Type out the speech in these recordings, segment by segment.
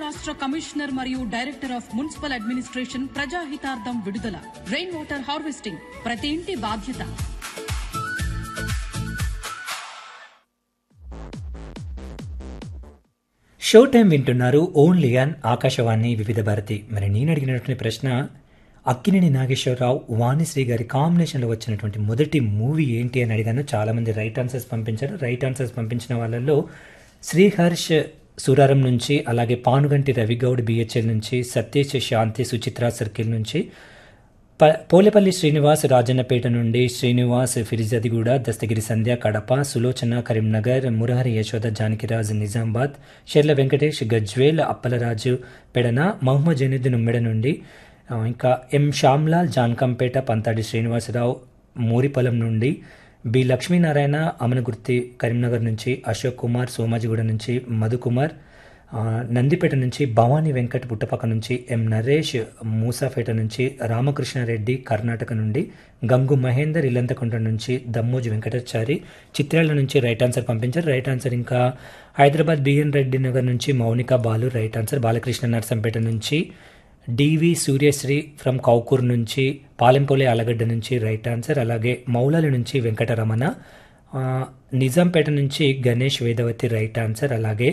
రాష్ట్ర కమిషనర్ మరియు director of municipal administration ప్రజాహితార్థం విడుదల. రెయిన్ వాటర్ హార్వెస్టింగ్ ప్రతి ఇంటి బాధ్యత. షో టైం వింటున్నారు ఓన్లీ ఆన్ ఆకాశవాణి వివిధ భారతి. మరి నేను అడిగినటువంటి ప్రశ్న, అక్కినేని నాగేశ్వరరావు వాణిశ్రీ గారి కాంబినేషన్లో వచ్చినటువంటి మొదటి మూవీ ఏంటి అని అడిగాను. చాలామంది రైట్ ఆన్సర్స్ పంపించారు. రైట్ ఆన్సర్స్ పంపించిన వాళ్ళల్లో శ్రీహర్ష్ సూరారం నుంచి, అలాగే పానుగంటి రవిగౌడ్ బిహెచ్ఎల్ నుంచి, సతీష్ శాంతి సుచిత్ర సర్కిల్ నుంచి, పోలేపల్లి శ్రీనివాస్ రాజన్నపేట నుండి, శ్రీనివాస్ ఫిరిజాదిగూడ, దస్తగిరి సంధ్య కడప, సులోచన కరీంనగర్, మురహరి యశోద జానకిరాజ్ నిజామాబాద్, షెర్ల వెంకటేష్ గజ్వేల్, అప్పలరాజు పెడన, మహమ్మద్ జనీద్ ఉమ్మెడ నుండి, ఇంకా ఎం శ్యామ్లాల్ జాన్కంపేట, పంతాడి శ్రీనివాసరావు మూరిపొలం నుండి, బి లక్ష్మీనారాయణ అమనగుర్తి కరీంనగర్ నుంచి, అశోక్ కుమార్ సోమాజిగూడ నుంచి, మధుకుమార్ నందిపేట నుంచి, భవానీ వెంకట్ పుట్టపక్క నుంచి, ఎం నరేష్ మూసాపేట నుంచి, రామకృష్ణారెడ్డి కర్ణాటక నుండి, గంగు మహేందర్ ఇల్లంతకుంట నుంచి, దమ్మోజు వెంకటాచారి చిత్రాల నుంచి రైట్ ఆన్సర్ పంపించారు. రైట్ ఆన్సర్ ఇంకా హైదరాబాద్ బిఎన్ రెడ్డి నగర్ నుంచి మౌనిక బాలు రైట్ ఆన్సర్. బాలకృష్ణ నర్సంపేట నుంచి, డివి సూర్యశ్రీ ఫ్రమ్ కౌకూర్ నుంచి, పాలెంపోలే ఆలగడ్డ నుంచి రైట్ ఆన్సర్. అలాగే మౌలాల నుంచి వెంకటరమణ, నిజాంపేట నుంచి గణేష్ వేదవతి రైట్ ఆన్సర్. అలాగే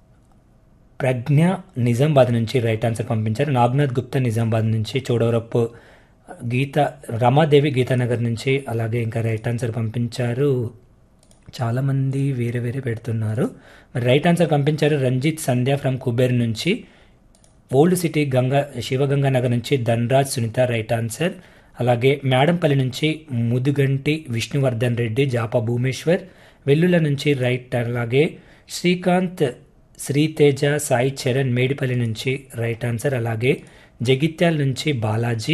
ప్రజ్ఞ నిజామాబాద్ నుంచి రైట్ ఆన్సర్ పంపించారు. నాగ్నాథ్ గుప్తా నిజామాబాద్ నుంచి, చోడవరప్పు గీత రమాదేవి గీతానగర్ నుంచి, అలాగే ఇంకా రైట్ ఆన్సర్ పంపించారు. చాలామంది వేరే వేరే పెడుతున్నారు. మరి రైట్ ఆన్సర్ పంపించారు రంజిత్ సంధ్య ఫ్రమ్ కుబేర్ నుంచి, ఓల్డ్ సిటీ శివగంగానగర్ నుంచి ధన్రాజ్ సునీత రైట్ ఆన్సర్. అలాగే మేడంపల్లి నుంచి ముదుగంటి విష్ణువర్ధన్ రెడ్డి, జాపా భూమేశ్వర్ వెల్లుల నుంచి రైట్. అలాగే శ్రీకాంత్ శ్రీతేజ సాయి చరణ్ మేడిపల్లి నుంచి రైట్ ఆన్సర్. అలాగే జగిత్యాల నుంచి బాలాజీ,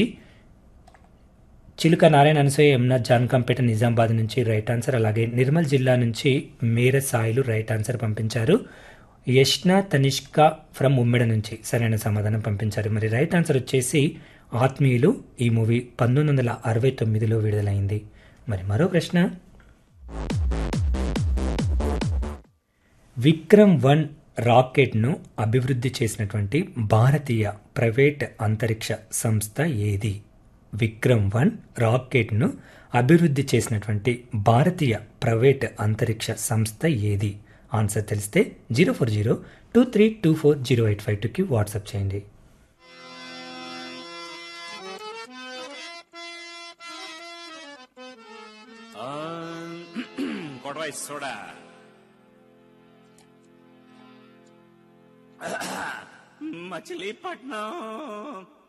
చిలుక నారాయణ అనసూయ ఎంనాథ్ జాన్కంపేట నిజామాబాద్ నుంచి రైట్ ఆన్సర్. అలాగే నిర్మల్ జిల్లా నుంచి మేర సాయిలు రైట్ ఆన్సర్ పంపించారు. యష్న తనిష్క ఫ్రమ్ ఉమ్మెడ నుంచి సరైన సమాధానం పంపించారు. మరి రైట్ ఆన్సర్ వచ్చేసి ఆత్మీయులు. ఈ మూవీ 1969లో విడుదలైంది. మరి మరో ప్రశ్న, విక్రమ్-1 రాకెట్ను అభివృద్ధి చేసినటువంటి భారతీయ ప్రైవేట్ అంతరిక్ష సంస్థ ఏది? విక్రమ్-1 రాకెట్ను అభివృద్ధి చేసినటువంటి భారతీయ ప్రైవేట్ అంతరిక్ష సంస్థ ఏది? ఆన్సర్ తెలిస్తే 04023240852కి వాట్సాప్ చేయండి. మచిలీపట్నం